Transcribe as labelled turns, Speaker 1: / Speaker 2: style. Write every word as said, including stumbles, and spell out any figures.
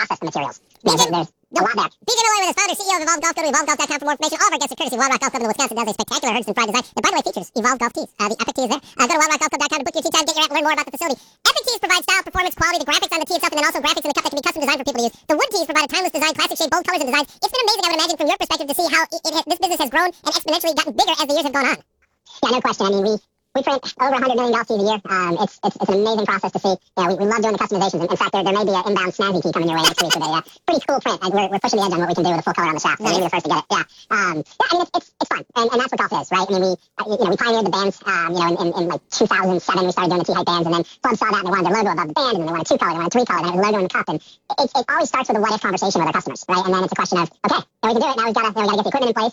Speaker 1: process the materials. Yeah, there, there's a lot there.
Speaker 2: B J Malloy with us, founder, C E O of Evolve Golf. Go to evolve golf dot com for more information. All of our guests are courtesy of Wild Rock Golf Club in the Wisconsin Dells. A spectacular Herdston Pride design. And by the way, features Evolve Golf tees. Uh, the Epic tee is there. Uh, go to wild rock golf club dot com to book your tee time, get your app, and learn more about the facility. Epic tees provide style, performance, quality, the graphics on the tee itself, and then also graphics in the cup that can be custom designed for people to use. The wood tees provide a timeless design, classic shape, bold colors and designs. It's been amazing, I would imagine, from your perspective to see how it, it, this business has grown and exponentially gotten bigger as the years have gone on.
Speaker 1: Yeah, no question. I mean, we we print over one hundred million golf tees a year. Um, it's, it's it's an amazing process to see. Yeah, we, we love doing the customizations. In, in fact, there, there may be an inbound snazzy tee coming your way next week with a uh, pretty cool print. Like, we're, we're pushing the edge on what we can do with a full color on the shaft. So maybe the first to get it. Yeah. Um, yeah, I mean, it's, it's, it's fun. And, and that's what golf is, right? I mean, we, uh, you know, we pioneered the bands, um, you know, in, in, in like two thousand seven, we started doing the T-Hype bands. And then clubs saw that and they wanted their logo above the band. And then they wanted two color, they wanted three color, they wanted the logo in the cup. And it, it always starts with a what if conversation with our customers, right? And then it's a question of, okay, now we can do it. Now we've got to, now we got to get the equipment in place.